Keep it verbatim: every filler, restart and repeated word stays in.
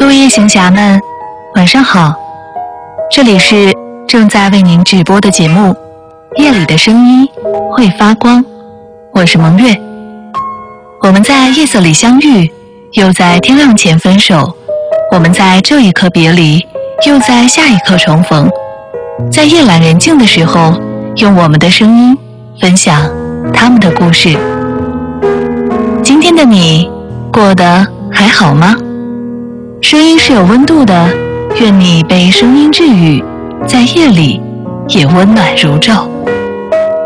各位夜行侠们，晚上好！这里是正在为您直播的节目《夜里的声音会发光》，我是蒙月。我们在夜色里相遇，又在天亮前分手。我们在这一刻别离，又在下一刻重逢。在夜阑人静的时候，用我们的声音分享他们的故事。今天的你过得还好吗？声音是有温度的，愿你被声音治愈，在夜里也温暖如昼。